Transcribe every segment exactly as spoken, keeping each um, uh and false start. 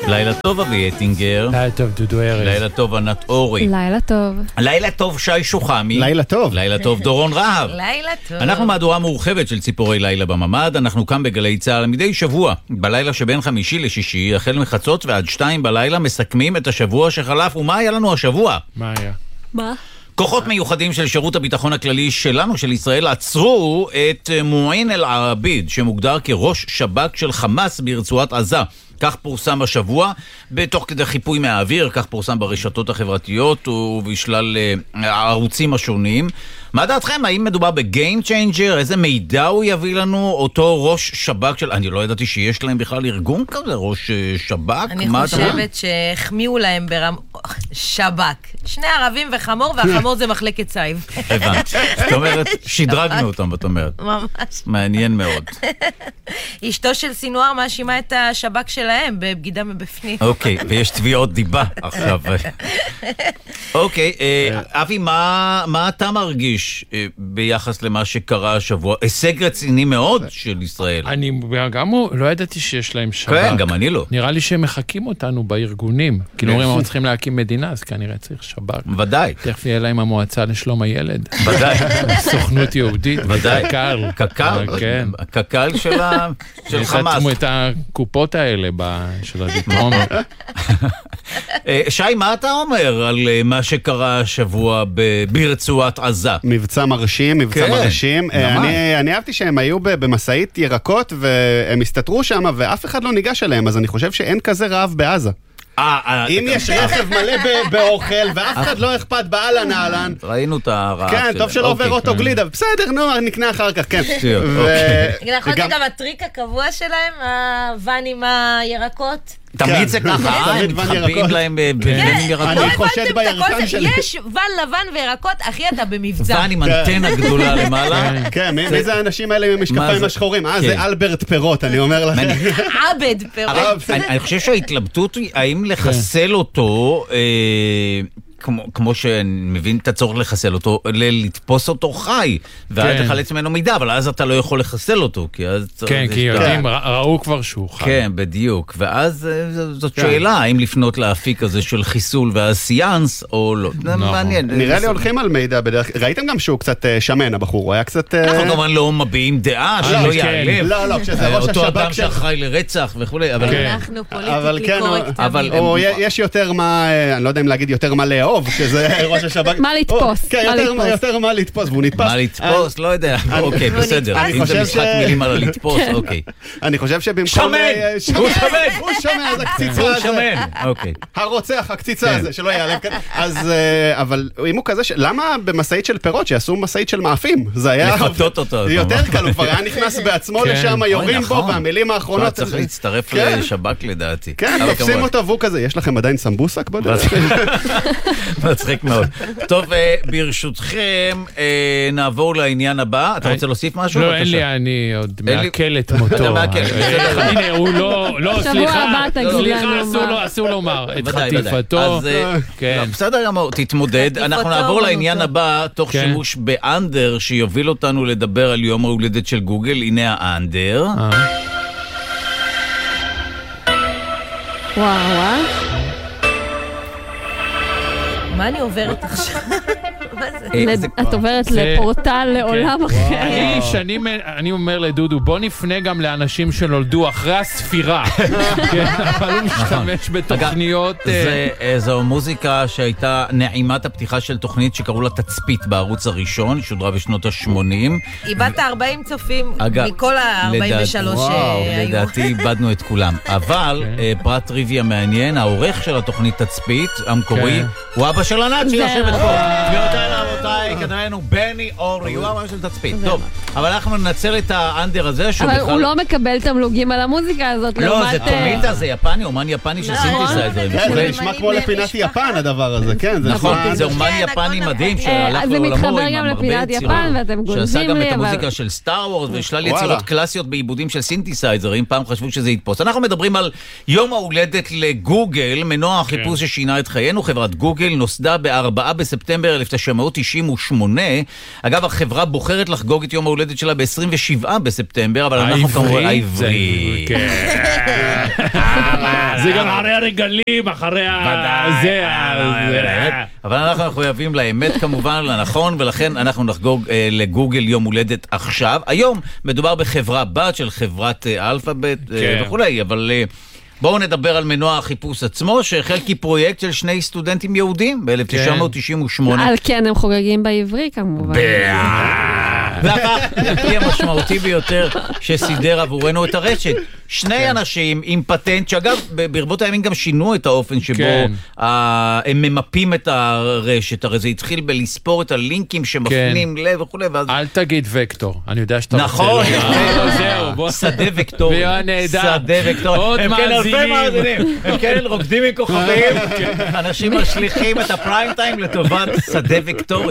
לילה טוב אבי אטינגר. לילה טוב דודו ארז. לילה טוב ענת אורי. לילה טוב. לילה טוב שי שוחמי. לילה טוב. לילה טוב דורון רהב. לילה טוב. אנחנו מהדורה מורחבת של ציפורי לילה בממד. אנחנו כאן בגלי צהל מדי שבוע בלילה שבין חמישי לשישי החל מחצות ועד שתיים בלילה מסכמים את השבוע שחלף. ומה היה לנו השבוע? מה היה? מה? כוחות מיוחדים של שירות הביטחון הכללי שלנו, של ישראל, עצרו את מועין אל-ערביד, שמוגדר כראש שב"כ של חמאס ברצועת עזה. כך פורסם השבוע, בתוך כדי חיפוי מהאוויר, כך פורסם ברשתות החברתיות ובשלל הערוצים השונים. מה דעתכם? האם מדובר בגיים צ'יינג'ר? איזה מידע הוא יביא לנו? אותו ראש שב"כ של... אני לא ידעתי שיש להם בכלל ארגון כזה, ראש שב"כ? אני חושבת שהחמיאו להם ברמ... שב"כ. שני ערבים וחמור, והחמור זה מחלקת סייב. הבנתי. זאת אומרת, שדרגנו אותם, זאת אומרת. ממש. מעניין מאוד. אשתו של סינואר מאשימה את השב"כ שלהם בבגידה מבפנים. אוקיי, ויש תביעות דיבה עכשיו. אוקיי, אבי, מה אתה מרגיש ביחס למה שקרה השבוע? הישג רציני מאוד של ישראל. אני גם לא ידעתי שיש להם שב"כ. כן, גם אני לא. נראה לי שהם מחכים אותנו בארגונים. כאילו אומרים, אנחנו צריכים להקים מדינה, אז כנראה צריך שב"כ. ודאי. תכף יהיה להם המועצה לשלום הילד. ודאי. סוכנות יהודית. ודאי. קק"ל. קק"ל, כן. הקק"ל של חמאס. יחתמו את הקופות האלה של הביטרום. שי, מה אתה אומר על מה שקרה השבוע ברצועת עזה? מבצע מרשים, מבצע מרשים. אני אהבתי שהם היו במסעית ירקות והם הסתתרו שם ואף אחד לא ניגש אליהם, אז אני חושב שאין כזה רעב בעזה. אם יש רכב מלא באוכל ואף אחד לא אכפת באלן אהלן. ראינו את הרעב שלהם. כן, טוב שלא עובר אוטו גלידה. בסדר, נו, נקנה אחר כך, כן. נכון, זה גם הטריק הקבוע שלהם, הוואן עם הירקות. תמיד זה ככה, הם מתחבאים להם בין ירקות. אני חושד בירקן שלי. יש ואן לבן וירקות, אחי אתה במבצע. ואן עם אנטנה גדולה למעלה. כן, מי זה האנשים האלה עם המשקפיים השחורים? אה, זה אלברט פירות, אני אומר לכם. עבד פירות. אני חושב שההתלבטות היא האם לחסל אותו... כמו, כמו שאני מבין את הצורך לחסל אותו, לתפוס אותו חי, ואז כן. לחלץ ממנו מידע, אבל אז אתה לא יכול לחסל אותו, כי אז... כן, כי יודעים, ראו כבר שהוא חי. כן, בדיוק, ואז זאת כן. שאלה, האם לפנות להפיק הזה של חיסול והסיאנס, או לא. זה מעניין. נראה לי הולכים על מידע בדרך, ראיתם גם שהוא קצת שמן, הבחור, הוא היה קצת... אנחנו כמובן לא מביעים דעה, שלא יעלב. לא, לא, כשזה ראש השב"כ אותו אדם שאחראי לרצח וכו', אבל... אנחנו פוליטיקלי קורקט. יש יותר מה, אני לא יודע אם להגיד יותר מה לאהוב, שזה ראש השב"כ. מה לתפוס. כן, יותר מה לתפוס, והוא נתפס. מה לתפוס? לא יודע. אוקיי, בסדר. אם זה משחק מילים על הלתפוס, אוקיי. אני חושב שבמקום... שמן! הוא שמן! הוא שמן, אז הקציצה הזה. הוא שמן, אוקיי. הרוצח, הקציצה הזה, שלא יעלב כאן. אז, אבל אם הוא כזה, למה במסעית של פירות שיעשו מסעית של מאפים? זה היה... לפתות אותו. יותר קל, הוא כבר היה נכנס בעצמו לשם, יורים בו, והמילים האחרונות... צריך להצטרף לשב"כ לדעתי. כן, תופסים אותו והוא כזה, יש לכם עדיין סמבוסק בדרך? מצחיק מאוד. טוב, ברשותכם, נעבור לעניין הבא. אתה רוצה להוסיף משהו? לא, אין לי, אני עוד מעכל את מותו. הנה, הוא לא, לא, סליחה, סליחה, אסור לומר, את חטיפתו. בסדר גמור, תתמודד. אנחנו נעבור לעניין הבא, תוך שימוש באנדר, שיוביל אותנו לדבר על יום ההולדת של גוגל. הנה האנדר. וואו, וואו. מה אני עוברת עכשיו? את עוברת לפורטל לעולם אחר. אני אומר לדודו, בוא נפנה גם לאנשים שנולדו אחרי הספירה. אבל הוא משתמש בתוכניות... זו מוזיקה שהייתה נעימת הפתיחה של תוכנית שקראו לה תצפית בערוץ הראשון, שודרה בשנות ה-שמונים. איבדת ארבעים צופים מכל ה-ארבעים ושלוש שהיו. לדעתי איבדנו את כולם. אבל פרט טריוויה מעניין, העורך של התוכנית תצפית, המקורי, הוא אבא של ענת שיושבת פה. גבירותיי רבותיי, כתבנו בני אורי, הוא אבא של תצפית. טוב, אבל אנחנו ננצל את האנדר הזה. אבל הוא לא מקבל תמלוגים על המוזיקה הזאת. לא, זה טומיטה, זה יפני, אומן יפני של סינתסייזרים. זה נשמע כמו לפינת יפן הדבר הזה, כן. נכון, זה אומן יפני מדהים שהלך לעולמו עם הרבה יצירות, שעשה גם את המוזיקה של סטאר וורס ושלל יצירות קלאסיות בעיבודים של סינתסייזרים, פעם חשבו שזה יתפוס. אנחנו מדברים על יום ההולדת לגוגל, מנוע החיפוש ששינה את חיינו. חברת גוגל נוסדה ב-ארבעה בספטמבר אלף תשע מאות תשעים ושמונה. אגב, החברה בוחרת לחגוג את יום ההולדת שלה ב-עשרים ושבעה בספטמבר, אבל אנחנו כמובן העברי. זה גם אחרי הרגלים, אחרי זה. אבל אנחנו מחויבים לאמת כמובן, לנכון, ולכן אנחנו נחגוג לגוגל יום הולדת עכשיו. היום מדובר בחברה בת של חברת אלפאבית וכולי, אבל בואו נדבר על מנוע החיפוש עצמו, שהחל כפרויקט של שני סטודנטים יהודים ב-אלף תשע מאות תשעים ושמונה. על כן, הם חוגגים בעברי כמובן. והפך הכלי המשמעותי ביותר שסידר עבורנו את הרשת. שני אנשים עם פטנט, שאגב, ברבות הימים גם שינו את האופן שבו הם ממפים את הרשת. הרי זה התחיל בלספור את הלינקים שמפנים לב וכו'. אל תגיד וקטור, אני יודע שאתה רוצה. נכון, שדה וקטור. שדה וקטור. עוד מאזינים. הם כן רוקדים עם כוכבים. אנשים משליחים את הפריים טיים לטובת שדה וקטורי.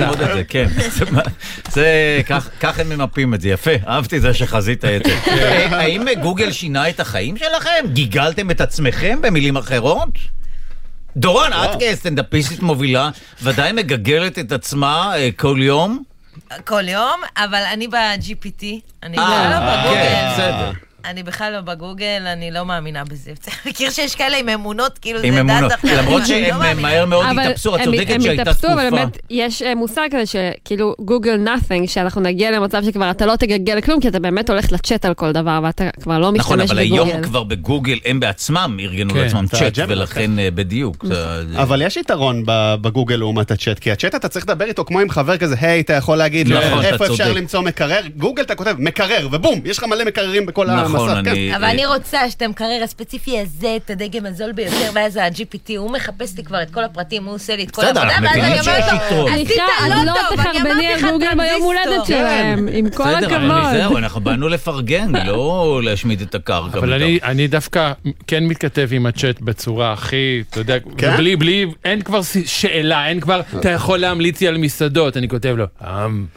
זה, כך הם ממפים את זה. יפה, אהבתי זה שחזית היתר. האם גוגל שינה את החיים שלכם? גיגלתם את עצמכם במילים אחרות? דורון, את כסטנדאפיסטית מובילה, ודאי מגגלת את עצמה כל יום? כל יום, אבל אני ב-ג'י פי טי, אני בכלל לא בגוגל. בסדר. אני בכלל לא בגוגל, אני לא מאמינה בזה. מכיר שיש כאלה עם אמונות, כאילו זה עם אמונות, דת אחרת. למרות שהם מהר מאוד התאפסו, את צודקת שהייתה תקופה. אבל באמת, יש מושג כזה שכאילו גוגל nothing, שאנחנו נגיע למצב שכבר אתה לא תגגל כלום, כי אתה באמת הולך לצ'אט על כל דבר, ואתה כבר לא משתמש בגוגל. נכון, אבל היום כבר בגוגל הם בעצמם ארגנו לעצמם צ'אט, ולכן בדיוק. אבל יש יתרון בגוגל לעומת הצ'אט, כי הצ'אט אתה צריך לדבר איתו כמו עם חבר כזה, היי, אתה יכול להגיד לו, איפה אפשר למצוא מקרר? גוגל אתה כותב, מקרר, ובום, יש לך מלא מקררים בכל המסך. אבל אני רוצה שאתה מקרר הספציפי הזה, את הדגם הזול ביותר, ואז ה-ג'י פי טי, הוא מחפש לי כבר את כל הפרטים, הוא עושה לי את כל העבודה, ואז אני אומרת לו, עשית לא טוב, אני אמרתי לך גוגל ביום הולדת שלהם, עם כל הכבוד. זהו, אנחנו באנו לפרגן, לא להשמיד את הקרקע. אבל אני דווקא כן מתכתב עם הצ'אט בצורה הכי, אתה יודע, בלי, בלי, אין כבר שאלה, אין כבר, אתה יכול להמליץ לי על מסעדות, אני כותב לו, עם,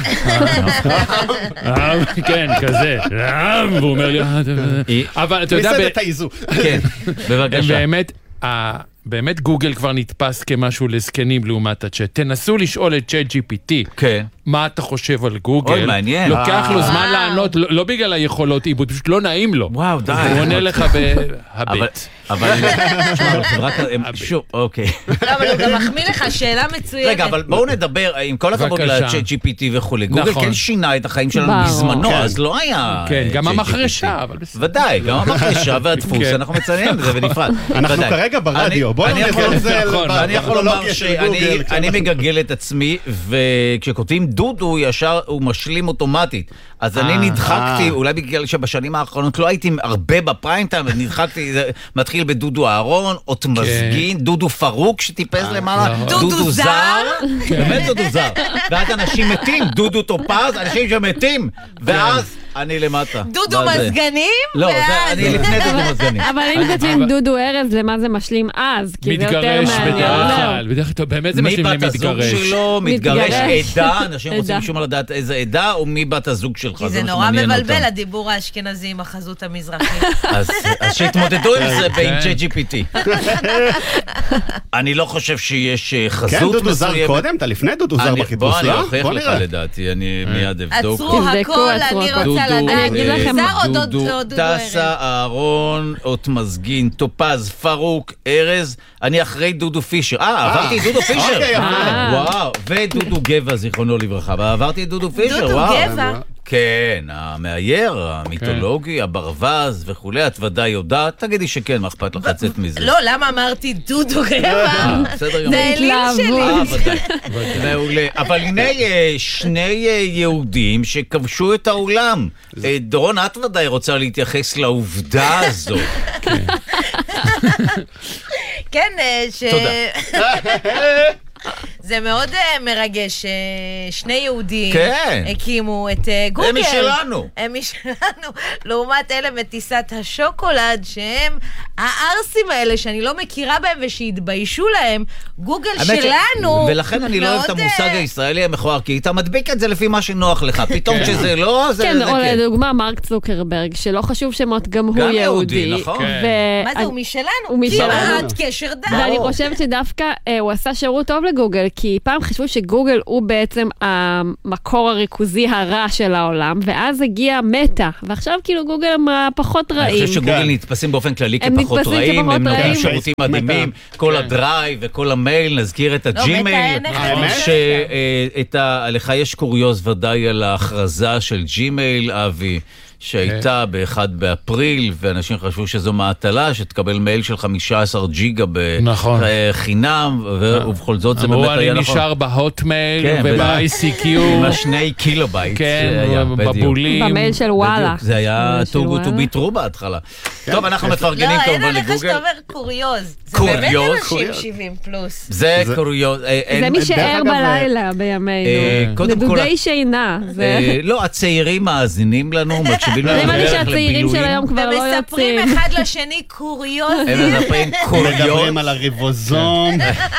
עם, כן, כזה, עם, והוא אומר לי, אבל אתה יודע, מסעדת האיזו. כן, בבקשה. באמת, באמת גוגל כבר נתפס כמשהו לזקנים לעומת הצ'אט. תנסו לשאול את צ'אט ג'י פי טי. כן. מה אתה חושב על גוגל? אוי, מעניין. לוקח לו זמן לענות, לא בגלל היכולות עיבוד, פשוט לא נעים לו. וואו, די. הוא עונה לך בהבט. אבל, אבל חברה כזה, שוב, אוקיי. לא, אבל הוא גם מחמיא לך, שאלה מצוינת. רגע, אבל בואו נדבר, עם כל הכבוד לצ'אט ג'י פי טי וכו', גוגל כן שינה את החיים שלנו בזמנו, אז לא היה... כן, גם המחרשה, אבל בסדר. ודאי, גם המחרשה והדפוס, אנחנו מציינים את זה בנפרד. אנחנו כרגע ברדיו, בואו נדבר את זה. אני יכול לומר שאני מגגל את עצמי, וכשכותבים דודו, ישר הוא משלים אוטומטית. אז אני נדחקתי, אולי בגלל שבשנים האחרונות לא הייתי הרבה בפריים טיים, נדחקתי, מתחיל בדודו אהרון, אות מזגין, דודו פרוק שטיפס למעלה, דודו זר, באמת דודו זר. ואז אנשים מתים, דודו טופז, אנשים שמתים, ואז אני למטה. דודו מזגנים? לא, אני לפני דודו מזגנים. אבל אם כותבים דודו ארז, למה זה משלים אז? מתגרש בדרך כלל, בדרך כלל, באמת זה משלים למתגרש. מי בת הזוג שלו, מתגרש עדה, אנשים רוצים לשום על לדעת איזה עדה, או מי בת הזוג שלך. כי זה נורא מבלבל, הדיבור האשכנזי עם החזות המזרחית. אז שיתמודדו עם זה ב-צ'אט ג'י פי טי. אני לא חושב שיש חזות מסוימת. כן, דודו זר קודם? אתה לפני דודו זר בחיפוש, לא? בוא, אני אוכיח לך לדעתי, אני מיד אבדוק. עצרו הכל, אני רוצה לדעת. דודו, טסה, אהרון, אות מזגין, טופז, פרוק, ארז. אני אחרי דודו פישר. אה, עברתי דודו פישר. וואו, ודודו גבע, זיכרונו לברכה. עברתי דודו פישר, וואו. דודו גבע? כן, המאייר, המיתולוגי, הברווז וכולי, את ודאי יודעת, תגידי שכן, מה אכפת לך לצאת מזה? לא, למה אמרתי דודו גבע? בסדר גמור. זה אלים שלי. אה, ודאי. מעולה. אבל הנה שני יהודים שכבשו את העולם. דורון, את ודאי רוצה להתייחס לעובדה הזו. כן, ש... תודה. זה מאוד מרגש, שני יהודים כן. הקימו את גוגל. הם משלנו. הם משלנו, לעומת אלה מטיסת השוקולד, שהם הארסים האלה שאני לא מכירה בהם ושהתביישו להם, גוגל שלנו. ולכן אני לא אוהב את המושג הישראלי המכוער, כי אתה מדביק את זה לפי מה שנוח לך, פתאום שזה לא, זה כן. או לדוגמה, מרק צוקרברג, שלא חשוב שמות, גם הוא יהודי. נכון. מה זה, הוא משלנו? כמעט קשר דם. ואני חושבת שדווקא הוא עשה שירות טוב לגוגל, כי פעם חשבו שגוגל הוא בעצם המקור הריכוזי הרע של העולם, ואז הגיע מטה, ועכשיו כאילו גוגל הם פחות רעים. אני חושב שגוגל נתפסים באופן כללי כפחות רעים, הם נותנים שירותים מדהימים, כל הדרייב וכל המייל, נזכיר את הג'ימייל, לך יש קוריוז ודאי על ההכרזה של ג'ימייל, אבי, שהייתה באחד באפריל, ואנשים חשבו שזו מעטלה, שתקבל מייל של חמישה עשר ג'יגה בחינם, ובכל זאת זה באמת היה נכון. אמרו, אני נשאר בהוטמייל וב-איי סי קיו. עם השני קילובייט. כן, בבולים. במייל של וואלה. זה היה too good to be true בהתחלה. טוב, אנחנו מפרגנים כמובן לגוגל. לא, אין עליך שאתה אומר קוריוז. זה באמת אנשים שבעים פלוס. זה קוריוז. זה מי שער בלילה בימינו. נדודי שינה. לא, הצעירים מאזינים לנו, נראה לי שהצעירים של היום כבר לא יוצאים. ומספרים אחד לשני קוריוזים. הם מספרים קוריוז. מדברים על הריבוזום.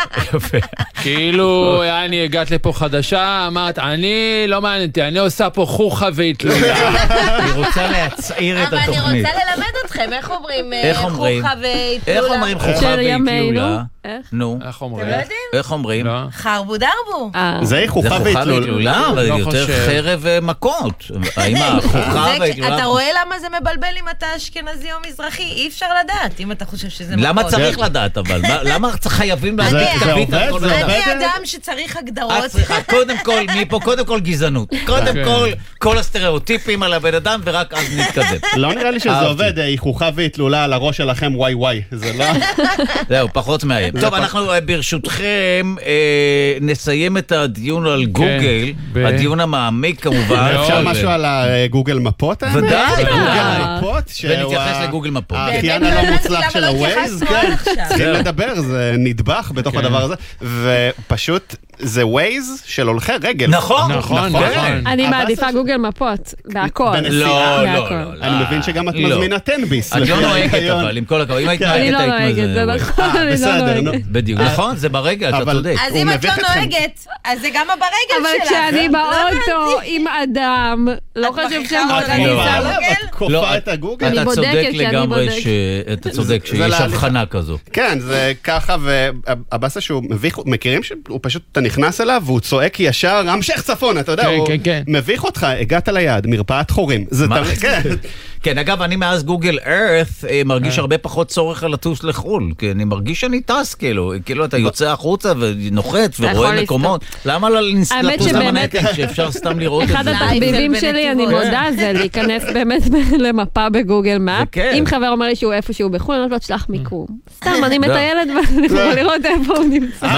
כאילו, אני הגעת לפה חדשה, אמרת, אני לא מעניינתי, אני עושה פה חוכה והתלולה. היא רוצה להצעיר את התוכנית. אבל אני רוצה ללמד אתכם, איך אומרים חוכה והתלולה? איך אומרים חוכה והתלולה? נו. איך אומרים? אתם לא יודעים? איך אומרים? חרבו דרבו. זה חוכה והתלולה, אבל יותר חרב מכות. האם החוכה והתלולה... אתה רואה למה זה מבלבל אם אתה אשכנזי או מזרחי? אי אפשר לדעת, אם אתה חושב שזה מכות. למה צריך לדעת אבל? למה חייבים לדעת? זה עובד? אני אדם שצריך הגדרות. את צריכה, קודם כל, מפה, קודם כל גזענות. קודם כל, כל הסטריאוטיפים על הבן אדם, ורק אז נתקדם. לא נראה לי שזה עובד, היא חוכה והתלולה על הראש שלכם וואי וואי. זה לא... זהו, פחות מההם. טוב, אנחנו ברשותכם נסיים את הדיון על גוגל, הדיון המעמיק כמובן. אפשר משהו על הגוגל מפות? ודאי, גוגל מפות. ונתייחס לגוגל מפות. האחיין הלא מוצלח של הווייז, כן. צריכים לדבר, זה נדבח בתוך הדבר הזה. ופשוט זה ווייז של הולכי רגל. נכון, נכון. אני מעדיפה גוגל מפות, בהכל. לא, לא, לא. אני מבין שגם את מזמינה תן-ביס. את לא נוהגת אבל, עם כל הכבוד. אני לא נוהגת, זה נכון, אני לא נוהגת. בדיוק, נכון, זה ברגע, אתה צודק. אז אם את לא נוהגת, אז זה גם ברגל שלך. אבל כשאני באוטו עם אדם, לא חשוב שאני את כופה את הגוגל. אני בודקת שאני בודקת. אתה צודק שיש הבחנה כזו. כן, זה ככה, והבאסה שהוא מביך, מכירים שהוא פשוט, אתה נכנס אליו והוא צועק ישר, המשך צפון, אתה יודע, הוא מביך אותך, הגעת ליד, מרפאת חורים. כן, אגב, אני מאז גוגל ארת מרגיש הרבה פחות צורך על לטוס לחול, כי אני מרגיש שאני טס, כאילו, כאילו אתה יוצא החוצה ונוחת ורואה מקומות, למה לטוס למנהטן שאפשר סתם לראות את זה? אחד התחביבים שלי, אני מודה, זה להיכנס באמת למפה בגוגל מאפ. אם חבר אומר לי שהוא איפה שהוא בחול, אני לא תשלח מיקום. סתם, אני מטיילת ואני יכולה לראות איפה הוא נמצא.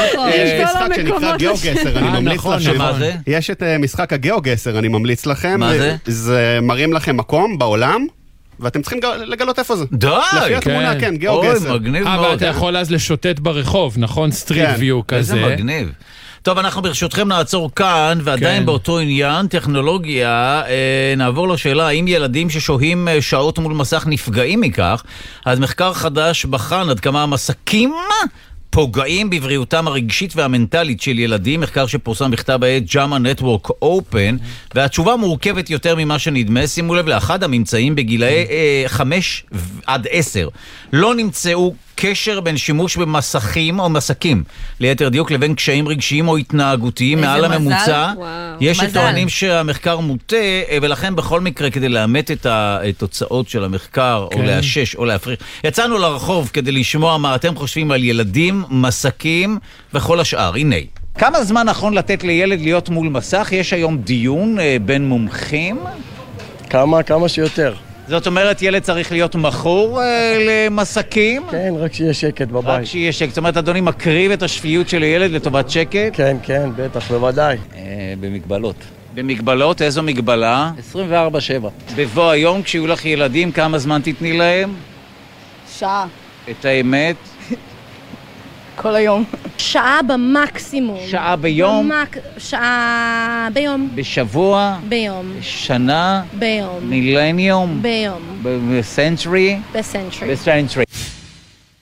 יש משחק שנקרא גיאוגסר, אני ממליץ לכם. יש את משחק הגיאוגסר, אני ממליץ לכם. מה זה? זה מראים לכם מקום בעולם, ואתם צריכים לגלות איפה זה. די! לפי התמונה, כן, גיאוגסר. אוי, מגניב מאוד. אבל אתה יכול אז לשוטט ברחוב, נכון? סטריט ויו כזה. איזה מגניב. טוב, אנחנו ברשותכם נעצור כאן, ועדיין באותו עניין, טכנולוגיה, נעבור לשאלה, האם ילדים ששוהים שעות מול מסך נפגעים מכך? אז מחקר חדש בחן עד כמה המסכים פוגעים בבריאותם הרגשית והמנטלית של ילדים, מחקר שפורסם בכתב העת ג'אמה נטוורק אופן, והתשובה מורכבת יותר ממה שנדמה. שימו לב, לאחד הממצאים בגילאי חמש עד עשר לא נמצאו קשר בין שימוש במסכים או מסכים, ליתר דיוק, לבין קשיים רגשיים או התנהגותיים מעל הממוצע. יש שטוענים שהמחקר מוטה, ולכן בכל מקרה כדי לאמת את התוצאות של המחקר, או לאשש או להפריך, יצאנו לרחוב כדי לשמוע מה אתם חושבים על ילדים, מסכים וכל השאר. הנה. כמה זמן נכון לתת לילד להיות מול מסך? יש היום דיון בין מומחים? כמה, כמה שיותר. זאת אומרת, ילד צריך להיות מכור אה, למסכים? כן, רק שיהיה שקט בבית. רק שיהיה שקט. זאת אומרת, אדוני מקריב את השפיות של הילד לטובת שקט? כן, כן, בטח, בוודאי. אה, במגבלות. במגבלות? איזו מגבלה? עשרים וארבע שבע. בבוא היום, כשיהיו לך ילדים, כמה זמן תתני להם? שעה. את האמת? כל היום. שעה במקסימום. שעה ביום? במק... שעה ביום. בשבוע? ביום. שנה? ביום. מילניום? ביום. בסנצ'רי? בסנצ'רי. בסנצ'רי.